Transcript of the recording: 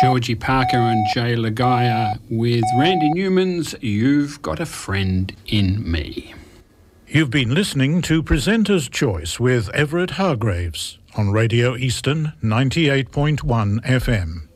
Georgie Parker and Jay Lagaya with Randy Newman's You've Got a Friend in Me. You've been listening to Presenter's Choice with Everett Hargraves on Radio Eastern 98.1 FM.